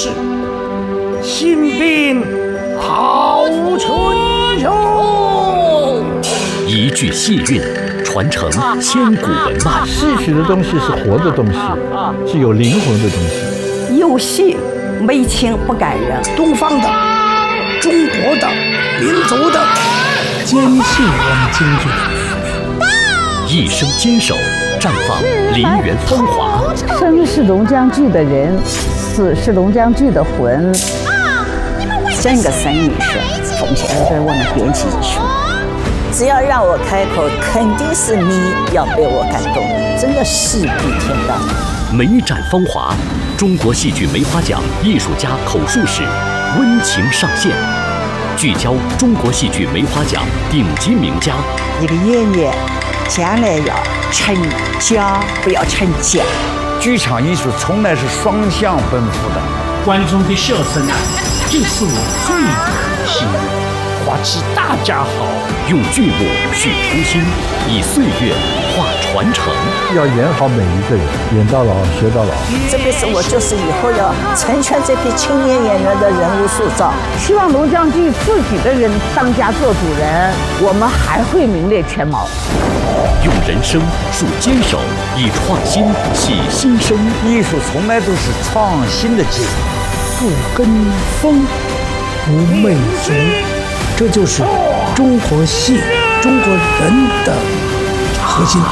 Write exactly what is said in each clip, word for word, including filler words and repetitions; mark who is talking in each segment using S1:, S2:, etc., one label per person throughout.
S1: 事，兴兵好春秋。
S2: 一句戏韵，传承千古文脉。
S3: 戏曲的东西是活的东西，是有灵魂的东西。
S4: 有戏没情不感人。
S1: 东方的、中国的、民族的，
S5: 坚信我们京剧。
S2: 一生坚守，绽放梨园风华。
S6: 生是龙江剧的人，死是龙江剧的魂。
S4: 整个生意是奉献给我们编辑艺术。只要让我开口，肯定是你要被我感动，真的势比天大。
S2: 梅展风华，中国戏剧梅花奖艺术家口述史温情上线，聚焦中国戏剧梅花奖顶级名家。
S4: 一个演员将来要成家，不要成家。
S3: 剧场艺术从来是双向奔赴的。
S5: 观众的笑声啊，就是我最可惜的。
S3: 花期大家好，
S2: 用剧目续初心，以岁月画传承。
S3: 要演好每一个人，演到老学到老。
S4: 这辈子我就是以后要成全这批青年演员的人物塑造。
S6: 希望龙江剧自己的人当家做主人，我们还会名列前茅。
S2: 用人生树坚守，以创新启新生。
S3: 艺术从来都是创新的结果。
S5: 不跟风，不媚俗，这就是中国戏、中国人的核心。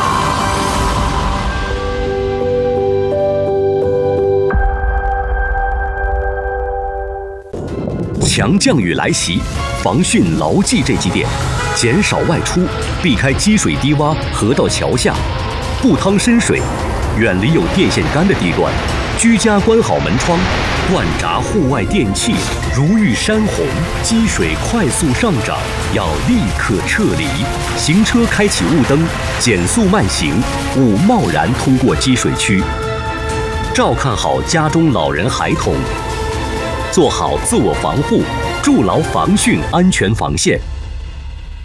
S2: 强降雨来袭，防汛牢记这几点：减少外出，避开积水低洼、河道桥下，不趟深水，远离有电线杆的地段，居家关好门窗，断闸户外电器。如遇山洪，积水快速上涨，要立刻撤离。行车开启雾灯，减速慢行，勿贸然通过积水区。照看好家中老人孩童，做好自我防护，筑牢防汛安全防线。